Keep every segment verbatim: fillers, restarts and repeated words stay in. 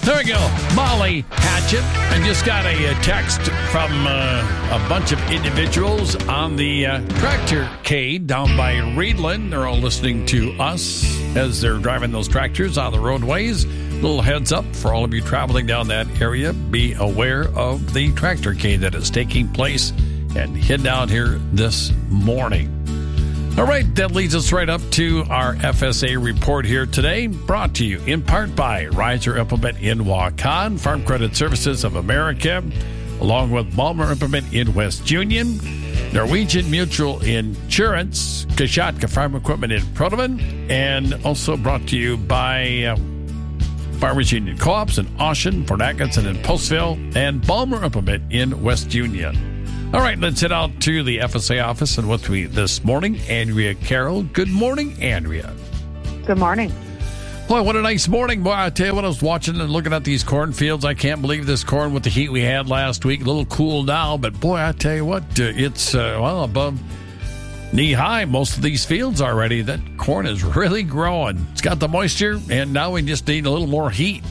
There we go. Molly Hatchet. I just got a, a text from uh, a bunch of individuals on the uh, tractorcade down by Reedland. They're all listening to us as they're driving those tractors on the roadways. Little heads up for all of you traveling down that area. Be aware of the tractorcade that is taking place and head down here this morning. All right, that leads us right up to our F S A report here today, brought to you in part by Riser Implement in Waukon, Farm Credit Services of America, along with Balmer Implement in West Union, Norwegian Mutual Insurance, Kashatka Farm Equipment in Protoman, and also brought to you by uh, Farmers Union Co-ops in Ocean, Port Atkinson in Postville, and Balmer Implement in West Union. All right, let's head out to the F S A office and with me this morning, Andrea Carroll. Good morning, Andrea. Good morning. Boy, what a nice morning. Boy, I tell you what, I was watching and looking at these cornfields. I can't believe this corn with the heat we had last week. A little cool now, but boy, I tell you what, uh, it's, uh, well, above knee-high, most of these fields already. That corn is really growing. It's got the moisture, and now we just need a little more heat.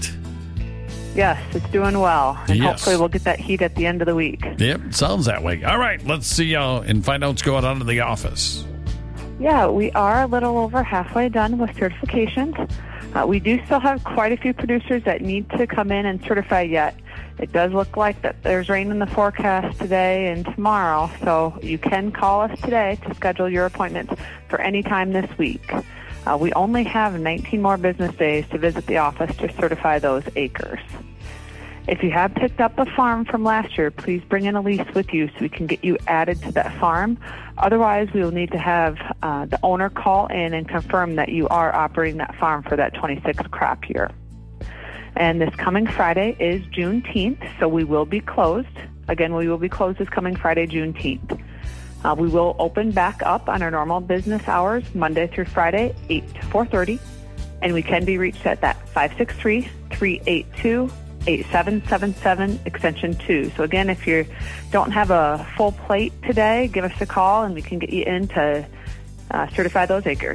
Yes, it's doing well, and yes. Hopefully we'll get that heat at the end of the week. Yep, sounds that way. All right, let's see uh, and find out what's going on in the office. Yeah, we are a little over halfway done with certifications. Uh, we do still have quite a few producers that need to come in and certify yet. It does look like that there's rain in the forecast today and tomorrow, so you can call us today to schedule your appointment for any time this week. Uh, we only have nineteen more business days to visit the office to certify those acres. If you have picked up a farm from last year, please bring in a lease with you so we can get you added to that farm. Otherwise, we will need to have uh, the owner call in and confirm that you are operating that farm for that twenty-six crop year. And this coming Friday is Juneteenth, so we will be closed. Again, we will be closed this coming Friday, Juneteenth. Uh, we will open back up on our normal business hours, Monday through Friday, eight to four thirty, and we can be reached at that five six three, three eight two, eight seven seven seven, extension two. So again, if you don't have a full plate today, give us a call and we can get you in to uh, certify those acres.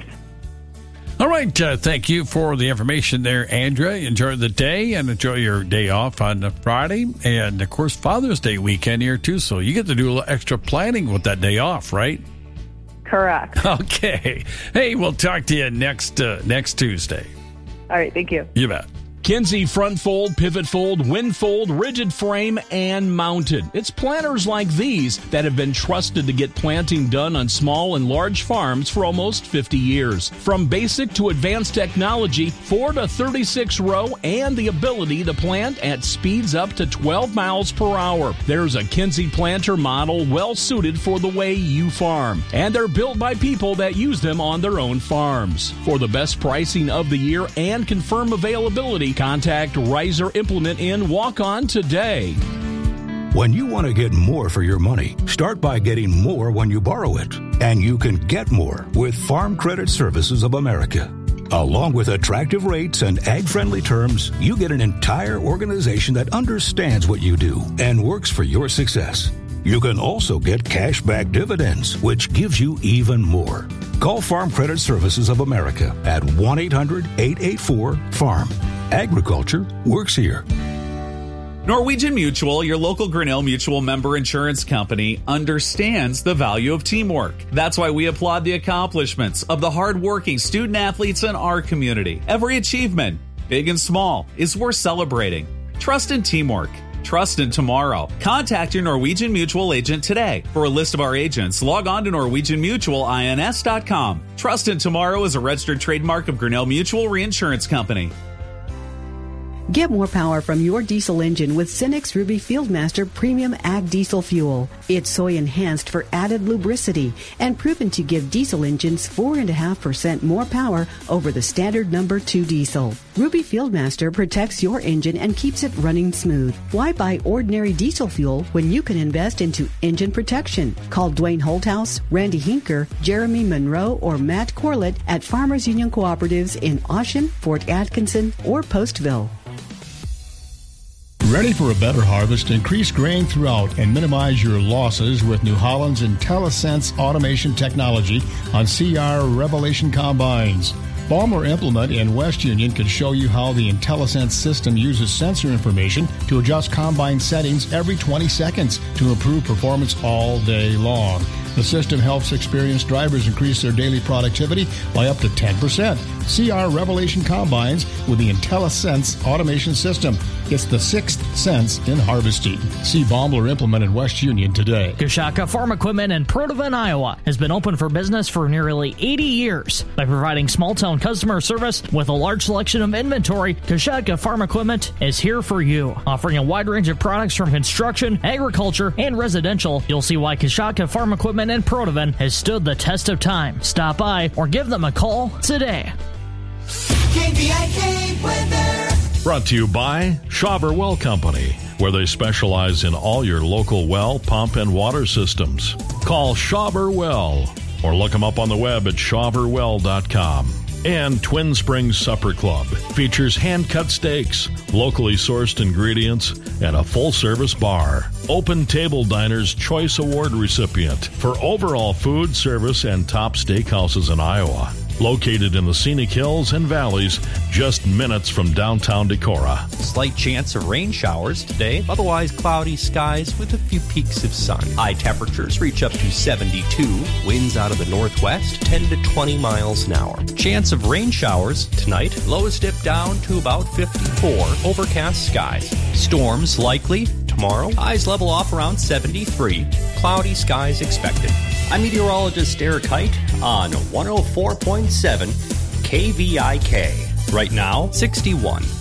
All right, uh, thank you for the information there, Andrea. Enjoy the day and enjoy your day off on the Friday. And, of course, Father's Day weekend here, too, so you get to do a little extra planning with that day off, right? Correct. Okay. Hey, we'll talk to you next uh, next Tuesday. All right, thank you. You bet. Kinze front fold, pivot fold, wind fold, rigid frame, and mounted. It's planters like these that have been trusted to get planting done on small and large farms for almost fifty years. From basic to advanced technology, four to thirty-six row, and the ability to plant at speeds up to twelve miles per hour. There's a Kinze planter model well suited for the way you farm. And they're built by people that use them on their own farms. For the best pricing of the year and confirm availability, contact Riser Implement in Waukon today. When you want to get more for your money, start by getting more when you borrow it. And you can get more with Farm Credit Services of America. Along with attractive rates and ag-friendly terms, you get an entire organization that understands what you do and works for your success. You can also get cash-back dividends, which gives you even more. Call Farm Credit Services of America at one eight hundred, eight eight four, farm. Agriculture works here. Norwegian Mutual, your local Grinnell Mutual member insurance company, understands the value of teamwork. That's why we applaud the accomplishments of the hardworking student athletes in our community. Every achievement, big and small, is worth celebrating. Trust in teamwork. Trust in tomorrow. Contact your Norwegian Mutual agent today. For a list of our agents, log on to norwegian mutual ins dot com. Trust in tomorrow is a registered trademark of Grinnell Mutual Reinsurance Company. Get more power from your diesel engine with Cenex Ruby Fieldmaster Premium Ag Diesel Fuel. It's soy enhanced for added lubricity and proven to give diesel engines four point five percent more power over the standard number two diesel. Ruby Fieldmaster protects your engine and keeps it running smooth. Why buy ordinary diesel fuel when you can invest into engine protection? Call Dwayne Holthouse, Randy Hinker, Jeremy Monroe, or Matt Corlett at Farmers Union Cooperatives in Ocean, Fort Atkinson, or Postville. Ready for a better harvest? Increase grain throughout and minimize your losses with New Holland's IntelliSense automation technology on C R Revelation combines. Baumler Implement in West Union can show you how the IntelliSense system uses sensor information to adjust combine settings every twenty seconds to improve performance all day long. The system helps experienced drivers increase their daily productivity by up to ten percent. See our Revelation Combines with the IntelliSense automation system. It's the sixth sense in harvesting. See Baumler Implement in West Union today. Coshocka Farm Equipment in Protivin, Iowa has been open for business for nearly eighty years. By providing small-town customer service with a large selection of inventory, Coshocka Farm Equipment is here for you. Offering a wide range of products from construction, agriculture, and residential, you'll see why Coshocka Farm Equipment in Protivin has stood the test of time. Stop by or give them a call today. K V I K weather. Brought to you by Shawver Well Company, where they specialize in all your local well, pump, and water systems. Call Shawver Well or look them up on the web at shawver well dot com. And Twin Springs Supper Club features hand-cut steaks, locally sourced ingredients, and a full-service bar. Open Table Diner's Choice Award recipient for overall food, service, and top steakhouses in Iowa. Located in the scenic hills and valleys, just minutes from downtown Decorah. Slight chance of rain showers today, otherwise cloudy skies with a few peaks of sun. High temperatures reach up to seventy-two, winds out of the northwest, ten to twenty miles an hour. Chance of rain showers tonight, lows dip down to about fifty-four, overcast skies. Storms likely tomorrow, highs level off around seventy-three, cloudy skies expected. I'm meteorologist Eric Height on one oh four point seven K V I K. Right now, sixty-one.